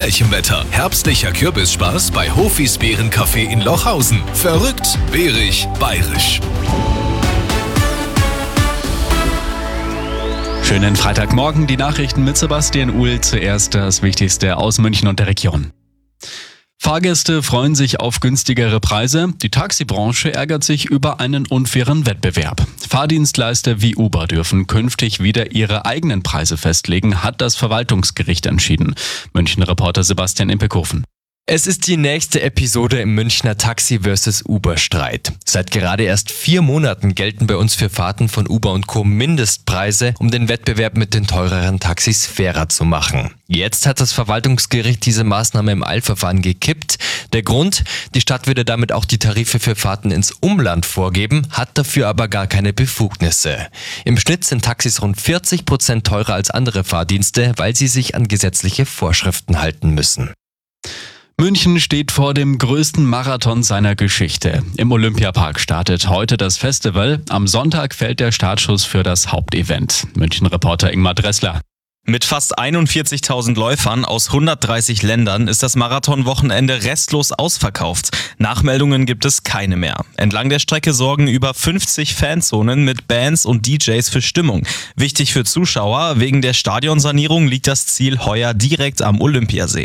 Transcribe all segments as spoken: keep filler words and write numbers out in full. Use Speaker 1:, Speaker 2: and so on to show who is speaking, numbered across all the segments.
Speaker 1: gleichem Wetter. Herbstlicher Kürbisspaß bei Hofis Beerencafé in Lochhausen. Verrückt, beerig, bayerisch.
Speaker 2: Schönen Freitagmorgen, die Nachrichten mit Sebastian Uhl. Zuerst das Wichtigste aus München und der Region. Fahrgäste freuen sich auf günstigere Preise. Die Taxibranche ärgert sich über einen unfairen Wettbewerb. Fahrdienstleister wie Uber dürfen künftig wieder ihre eigenen Preise festlegen, hat das Verwaltungsgericht entschieden. München-Reporter Sebastian Impekofen.
Speaker 3: Es ist die nächste Episode im Münchner Taxi versus Uber-Streit. Seit gerade erst vier Monaten gelten bei uns für Fahrten von Uber und Co. Mindestpreise, um den Wettbewerb mit den teureren Taxis fairer zu machen. Jetzt hat das Verwaltungsgericht diese Maßnahme im Eilverfahren gekippt. Der Grund? Die Stadt würde damit auch die Tarife für Fahrten ins Umland vorgeben, hat dafür aber gar keine Befugnisse. Im Schnitt sind Taxis rund vierzig Prozent teurer als andere Fahrdienste, weil sie sich an gesetzliche Vorschriften halten müssen.
Speaker 2: München steht vor dem größten Marathon seiner Geschichte. Im Olympiapark startet heute das Festival. Am Sonntag fällt der Startschuss für das Hauptevent. München-Reporter Ingmar Dressler.
Speaker 4: Mit fast einundvierzigtausend Läufern aus hundertdreißig Ländern ist das Marathonwochenende restlos ausverkauft. Nachmeldungen gibt es keine mehr. Entlang der Strecke sorgen über fünfzig Fanzonen mit Bands und D Js für Stimmung. Wichtig für Zuschauer, wegen der Stadionsanierung liegt das Ziel heuer direkt am Olympiasee.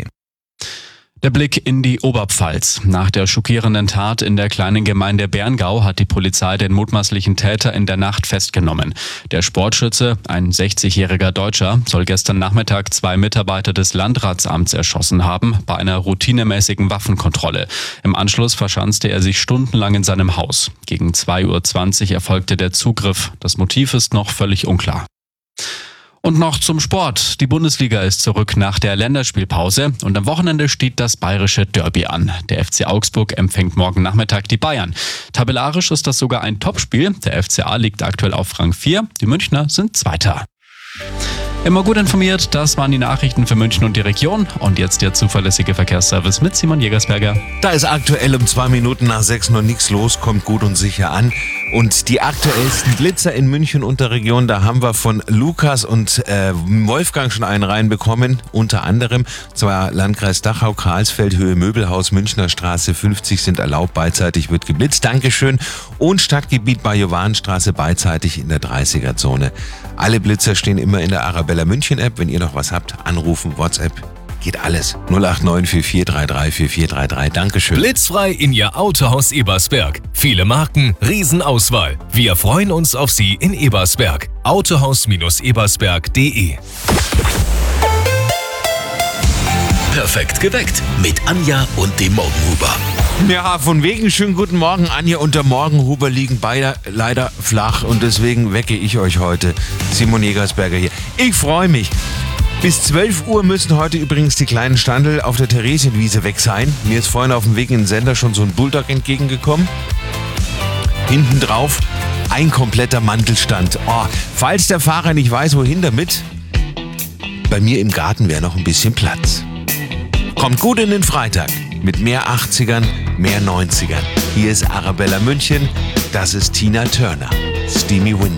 Speaker 2: Der Blick in die Oberpfalz. Nach der schockierenden Tat in der kleinen Gemeinde Berngau hat die Polizei den mutmaßlichen Täter in der Nacht festgenommen. Der Sportschütze, ein sechzigjähriger Deutscher, soll gestern Nachmittag zwei Mitarbeiter des Landratsamts erschossen haben bei einer routinemäßigen Waffenkontrolle. Im Anschluss verschanzte er sich stundenlang in seinem Haus. Gegen zwei Uhr zwanzig erfolgte der Zugriff. Das Motiv ist noch völlig unklar. Und noch zum Sport. Die Bundesliga ist zurück nach der Länderspielpause und am Wochenende steht das bayerische Derby an. Der F C Augsburg empfängt morgen Nachmittag die Bayern. Tabellarisch ist das sogar ein Topspiel. Der F C A liegt aktuell auf Rang vier. Die Münchner sind Zweiter. Immer gut informiert, das waren die Nachrichten für München und die Region. Und jetzt der zuverlässige Verkehrsservice mit Simon Jägersberger.
Speaker 5: Da ist aktuell um zwei Minuten nach sechs noch nichts los, kommt gut und sicher an. Und die aktuellsten Blitzer in München und der Region, da haben wir von Lukas und äh, Wolfgang schon einen reinbekommen. Unter anderem, zwar Landkreis Dachau, Karlsfeld, Höhe Möbelhaus, Münchner Straße fünfzig sind erlaubt, beidseitig wird geblitzt. Dankeschön. Und Stadtgebiet Bajowanstraße beidseitig in der dreißiger-Zone. Alle Blitzer stehen immer in der Arabella München App. Wenn ihr noch was habt, anrufen, WhatsApp. Geht alles. null acht neun vier vier drei drei vier vier drei drei. Dankeschön.
Speaker 1: Blitzfrei in Ihr Autohaus Ebersberg. Viele Marken, Riesenauswahl. Wir freuen uns auf Sie in Ebersberg. autohaus ebersberg punkt de. Perfekt geweckt mit Anja und dem Morgenhuber.
Speaker 5: Ja, von wegen schönen guten Morgen. Anja und der Morgenhuber liegen beide leider flach und deswegen wecke ich euch heute. Simon Jägersberger hier. Ich freue mich. Bis zwölf Uhr müssen heute übrigens die kleinen Standel auf der Theresienwiese weg sein. Mir ist vorhin auf dem Weg in den Sender schon so ein Bulldog entgegengekommen. Hinten drauf ein kompletter Mantelstand. Oh, falls der Fahrer nicht weiß, wohin damit, bei mir im Garten wäre noch ein bisschen Platz. Kommt gut in den Freitag mit mehr achtzigern, mehr neunzigern. Hier ist Arabella München, das ist Tina Turner. Steamy Window.